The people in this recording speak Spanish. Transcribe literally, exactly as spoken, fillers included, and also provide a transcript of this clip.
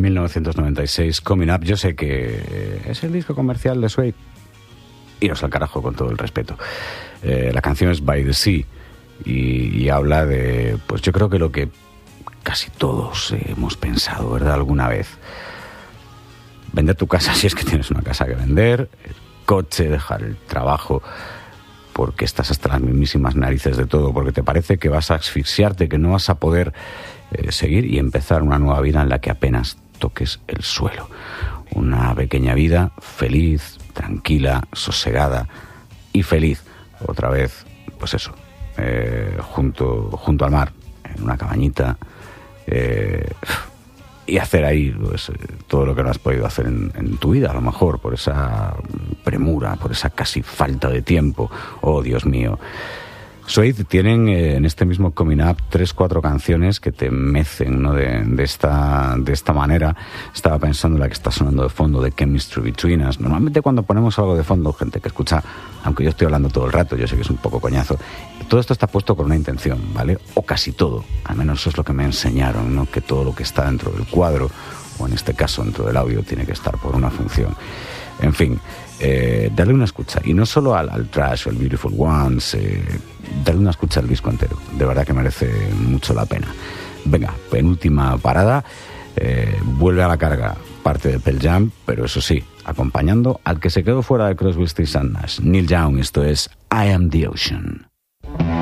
mil novecientos noventa y seis, Coming Up. Yo sé que es el disco comercial de Suede. Iros al carajo, con todo el respeto. Eh, la canción es By the Sea y, y habla de, pues yo creo que lo que casi todos hemos pensado, ¿verdad?, alguna vez. Vender tu casa si es que tienes una casa que vender, el coche, dejar el trabajo porque estás hasta las mismísimas narices de todo, porque te parece que vas a asfixiarte, que no vas a poder eh, seguir y empezar una nueva vida en la que apenas toques el suelo. Una pequeña vida feliz, tranquila, sosegada y feliz. Otra vez, pues eso, eh, junto, junto al mar, en una cabañita, eh, y hacer ahí pues, todo lo que no has podido hacer en, en tu vida, a lo mejor, por esa premura, por esa casi falta de tiempo. Oh, Dios mío. Suede tienen eh, en este mismo Coming Up tres, cuatro canciones que te mecen, ¿no?, de, de, esta, de esta manera. Estaba pensando en la que está sonando de fondo, de Chemistry Between Us. Normalmente cuando ponemos algo de fondo, gente que escucha, aunque yo estoy hablando todo el rato, yo sé que es un poco coñazo, todo esto está puesto con una intención, ¿vale? O casi todo, al menos eso es lo que me enseñaron, ¿no?, que todo lo que está dentro del cuadro, o en este caso dentro del audio, tiene que estar por una función. En fin, eh, dale una escucha, y no solo al, al Trash o el Beautiful Ones, eh, dale una escucha al disco entero, de verdad que merece mucho la pena. Venga, penúltima parada, eh, vuelve a la carga parte de Pearl Jam, pero eso sí, acompañando al que se quedó fuera de Crosby, Stills and Nash, Neil Young. Esto es I Am the Ocean.